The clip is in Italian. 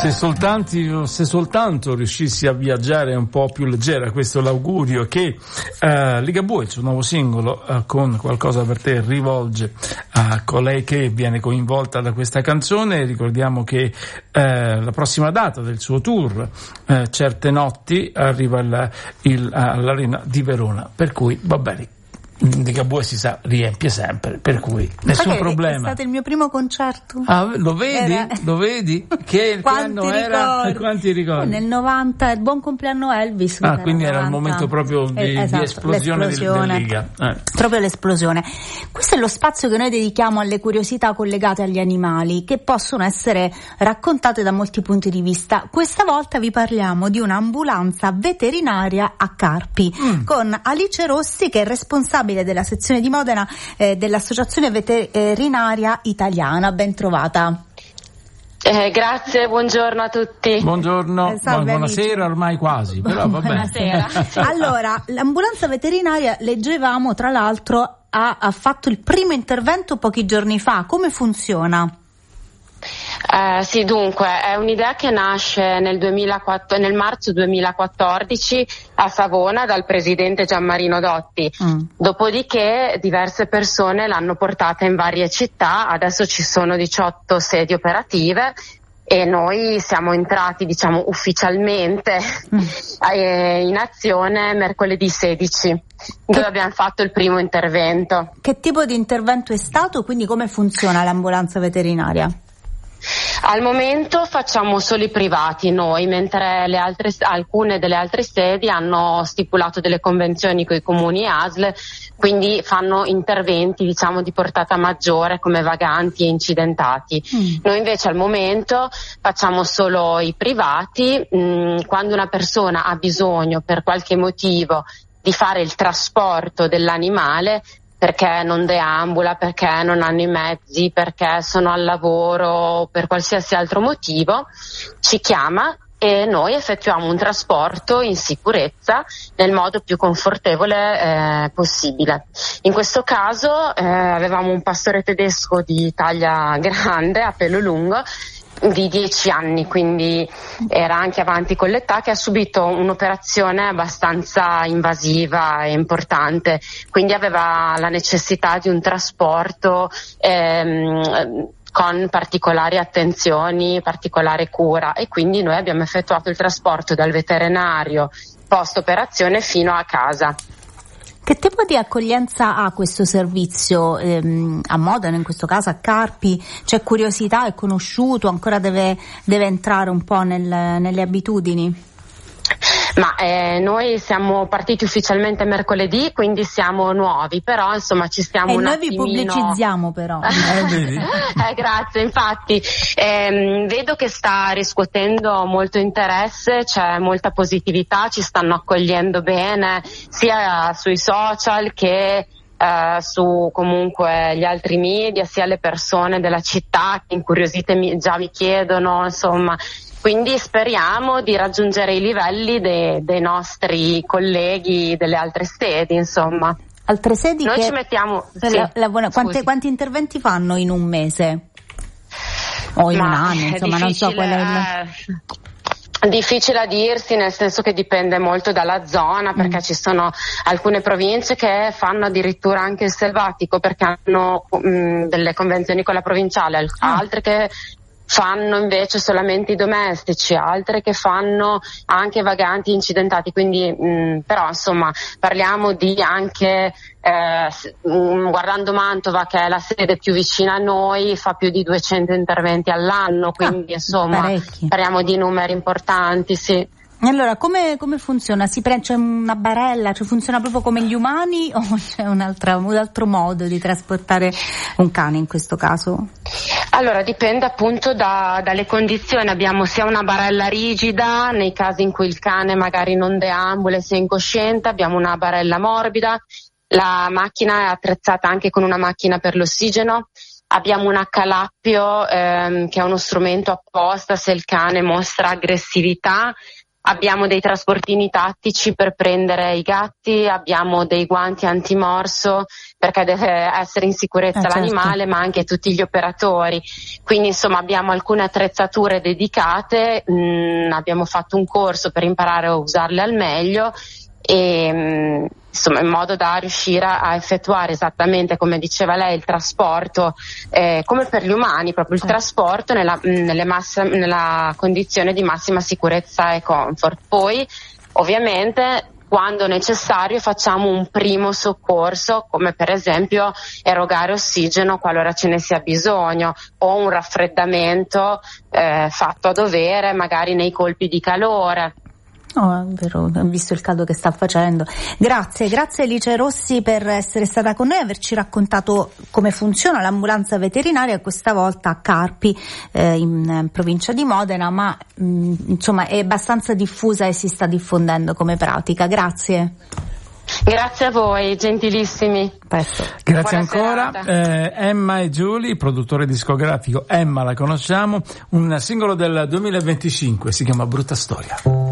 Se soltanto riuscissi a viaggiare un po' più leggera, questo è l'augurio che Ligabue, il suo nuovo singolo con Qualcosa per te, rivolge a colei che viene coinvolta da questa canzone. Ricordiamo che la prossima data del suo tour, Certe notti, arriva all'Arena di Verona, per cui va bene. Ligabue si sa, riempie sempre, per cui nessun problema. È stato il mio primo concerto. Lo vedi? Che anno era? Quanti ricordi? Nel 90, il buon compleanno Elvis. Quindi era il momento proprio di esplosione del Liga. Proprio l'esplosione. Questo è lo spazio che noi dedichiamo alle curiosità collegate agli animali, che possono essere raccontate da molti punti di vista. Questa volta vi parliamo di un'ambulanza veterinaria a Carpi, con Alice Rossi, che è responsabile della sezione di Modena dell'Associazione Veterinaria Italiana. Ben trovata. Grazie, buongiorno a tutti. Buongiorno, buonasera ormai quasi, però va bene. Buonasera. Allora, l'ambulanza veterinaria, leggevamo, tra l'altro, ha fatto il primo intervento pochi giorni fa. Come funziona? Sì, dunque, è un'idea che nasce nel marzo 2014 a Savona dal presidente Gianmarino Dotti. Dopodiché diverse persone l'hanno portata in varie città, adesso ci sono 18 sedi operative e noi siamo entrati, diciamo, ufficialmente in azione mercoledì 16, dove abbiamo fatto il primo intervento. Che tipo di intervento è stato? Quindi come funziona l'ambulanza veterinaria? Al momento facciamo solo i privati noi, mentre alcune delle altre sedi hanno stipulato delle convenzioni con i comuni e ASL, quindi fanno interventi, diciamo, di portata maggiore come vaganti e incidentati. Noi invece al momento facciamo solo i privati. Quando una persona ha bisogno per qualche motivo di fare il trasporto dell'animale, perché non deambula, perché non hanno i mezzi, perché sono al lavoro, per qualsiasi altro motivo, ci chiama e noi effettuiamo un trasporto in sicurezza nel modo più confortevole possibile. In questo caso avevamo un pastore tedesco di taglia grande, a pelo lungo, di 10 anni, quindi era anche avanti con l'età, che ha subito un'operazione abbastanza invasiva e importante, quindi aveva la necessità di un trasporto con particolari attenzioni, particolare cura, e quindi noi abbiamo effettuato il trasporto dal veterinario post operazione fino a casa. Che tipo di accoglienza ha questo servizio a Modena, in questo caso a Carpi? C'è curiosità, è conosciuto, ancora deve entrare un po' nelle abitudini? Ma noi siamo partiti ufficialmente mercoledì, quindi siamo nuovi, però insomma ci stiamo un attimino... Noi vi pubblicizziamo però. Grazie, infatti vedo che sta riscuotendo molto interesse, c'è molta positività, ci stanno accogliendo bene sia sui social che su comunque gli altri media, sia le persone della città che incuriosite già mi chiedono, insomma. Quindi speriamo di raggiungere i livelli dei nostri colleghi delle altre sedi, insomma. Altre sedi noi che ci mettiamo... Quanti interventi fanno in un mese? O in un anno, insomma, non so qual è il... Difficile a dirsi, nel senso che dipende molto dalla zona, perché ci sono alcune province che fanno addirittura anche il selvatico perché hanno delle convenzioni con la provinciale, altre che fanno invece solamente i domestici, altre che fanno anche vaganti incidentati, quindi però insomma parliamo di anche guardando Mantova, che è la sede più vicina a noi, fa più di 200 interventi all'anno, quindi insomma parecchi. Parliamo di numeri importanti, sì. Allora, come funziona? C'è una barella, cioè funziona proprio come gli umani, o c'è un altro modo di trasportare un cane in questo caso? Allora, dipende appunto dalle condizioni. Abbiamo sia una barella rigida, nei casi in cui il cane magari non deambula e sia incosciente, abbiamo una barella morbida, la macchina è attrezzata anche con una macchina per l'ossigeno, abbiamo un accalappio che è uno strumento apposta se il cane mostra aggressività, abbiamo dei trasportini tattici per prendere i gatti, abbiamo dei guanti antimorso perché deve essere in sicurezza l'animale, certo, ma anche tutti gli operatori. Quindi insomma abbiamo alcune attrezzature dedicate, abbiamo fatto un corso per imparare a usarle al meglio e insomma in modo da riuscire a effettuare esattamente come diceva lei il trasporto come per gli umani, proprio il trasporto nella condizione di massima sicurezza e comfort. Poi ovviamente quando necessario facciamo un primo soccorso, come per esempio erogare ossigeno qualora ce ne sia bisogno, o un raffreddamento fatto a dovere magari nei colpi di calore. No, è vero, visto il caldo che sta facendo. Grazie Alice Rossi per essere stata con noi e averci raccontato come funziona l'ambulanza veterinaria, questa volta a Carpi, in provincia di Modena, ma insomma è abbastanza diffusa e si sta diffondendo come pratica. Grazie. Grazie a voi, gentilissimi. Presto. Grazie ancora. Emma e Giulia, produttore discografico. Emma la conosciamo, un singolo del 2025, si chiama Brutta Storia.